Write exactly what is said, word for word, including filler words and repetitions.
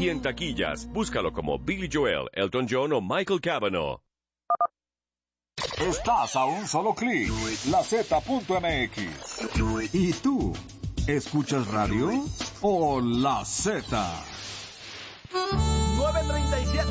y en taquillas. Búscalo como Billy Joel, Elton John o Michael Cavanaugh. Estás a un solo clic, la Z punto M X. ¿Y tú? ¿Escuchas radio o la Z? nueve treinta y siete